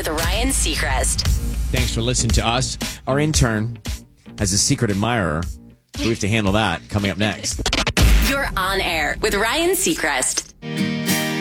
with Ryan Seacrest. Thanks for listening to us. Our intern has a secret admirer. So we have to handle that coming up next. You're on air with Ryan Seacrest.